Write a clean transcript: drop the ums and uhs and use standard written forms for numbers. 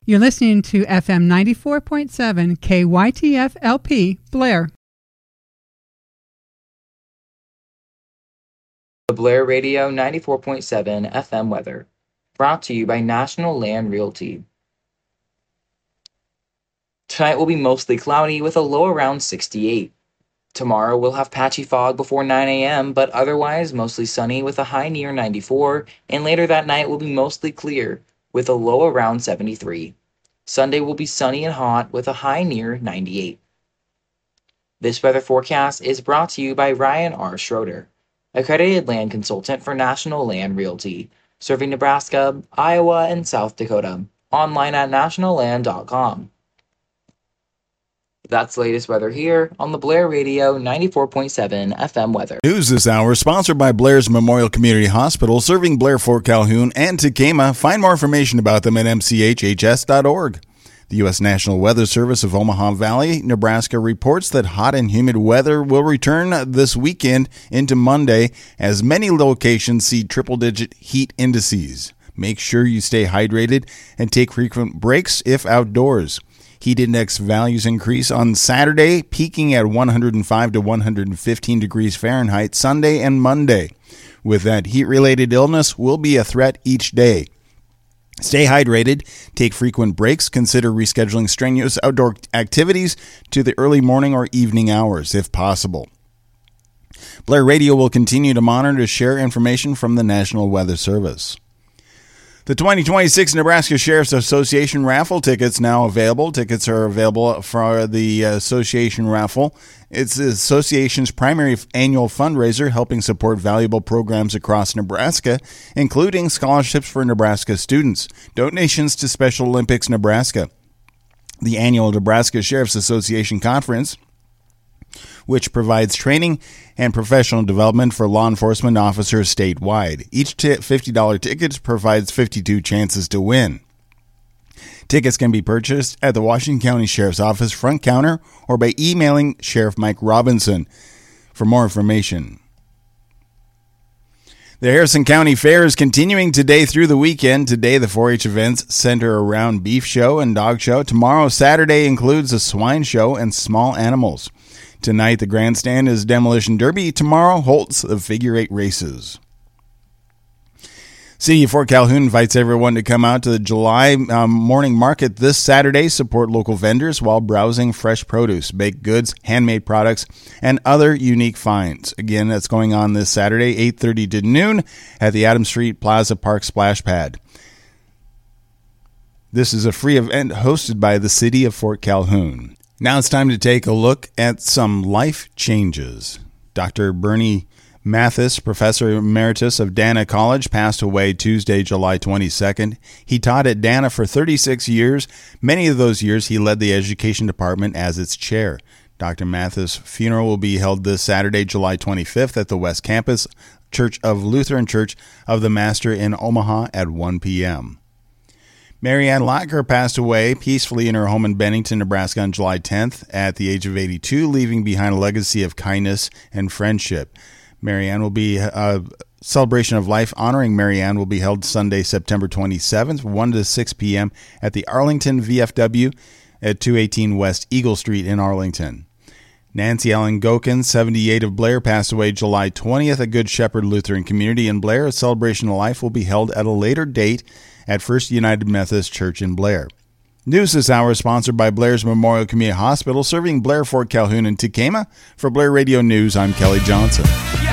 You're listening to FM 94.7 KYTF LP, Blair. The Blair Radio 94.7 FM weather, brought to you by National Land Realty. Tonight will be mostly cloudy with a low around 68. Tomorrow we'll have patchy fog before 9 a.m., but otherwise mostly sunny with a high near 94, and later that night will be mostly clear with a low around 73. Sunday will be sunny and hot with a high near 98. This weather forecast is brought to you by Ryan R. Schroeder, accredited land consultant for National Land Realty, serving Nebraska, Iowa, and South Dakota. Online at nationalland.com. That's the latest weather here on the Blair Radio 94.7 FM weather. News this hour sponsored by Blair's Memorial Community Hospital, serving Blair, Fort Calhoun, and Tekamah. Find more information about them at mchhs.org. The U.S. National Weather Service of Omaha Valley, Nebraska reports that hot and humid weather will return this weekend into Monday as many locations see triple-digit heat indices. Make sure you stay hydrated and take frequent breaks if outdoors. Heat index values increase on Saturday, peaking at 105 to 115 degrees Fahrenheit Sunday and Monday. With that, heat-related illness will be a threat each day. Stay hydrated, take frequent breaks, consider rescheduling strenuous outdoor activities to the early morning or evening hours if possible. Blair Radio will continue to monitor to share information from the National Weather Service. The 2026 Nebraska Sheriff's Association raffle tickets now available. Tickets are available for the association raffle. It's the association's primary annual fundraiser, helping support valuable programs across Nebraska, including scholarships for Nebraska students, donations to Special Olympics Nebraska, the annual Nebraska Sheriff's Association Conference, which provides training and professional development for law enforcement officers statewide. Each $50 ticket provides 52 chances to win. Tickets can be purchased at the Washington County Sheriff's Office front counter or by emailing Sheriff Mike Robinson for more information. The Harrison County Fair is continuing today through the weekend. Today, the 4-H events center around beef show and dog show. Tomorrow, Saturday, includes a swine show and small animals. Tonight, the grandstand is Demolition Derby. Tomorrow holds the figure 8 races. City of Fort Calhoun invites everyone to come out to the July morning market this Saturday. Support local vendors while browsing fresh produce, baked goods, handmade products, and other unique finds. Again, that's going on this Saturday, 8:30 to noon at the Adams Street Plaza Park Splash Pad. This is a free event hosted by the City of Fort Calhoun. Now it's time to take a look at some life changes. Dr. Bernie Mathis, Professor Emeritus of Dana College, passed away Tuesday, July 22nd. He taught at Dana for 36 years. Many of those years he led the education department as its chair. Dr. Mathis' funeral will be held this Saturday, July 25th at the West Campus Church of Lutheran Church of the Master in Omaha at 1 p.m. Marianne Lacker passed away peacefully in her home in Bennington, Nebraska on July 10th at the age of 82, leaving behind a legacy of kindness and friendship. Marianne will be a celebration of life honoring Marianne will be held Sunday, September 27th, 1 to 6 p.m. at the Arlington VFW at 218 West Eagle Street in Arlington. Nancy Ellen Gokin, 78 of Blair, passed away July 20th at Good Shepherd Lutheran Community in Blair. A celebration of life will be held at a later date at First United Methodist Church in Blair. News this hour is sponsored by Blair's Memorial Community Hospital, serving Blair, Fort Calhoun, and Tekamah. For Blair Radio News, I'm Kelly Johnson.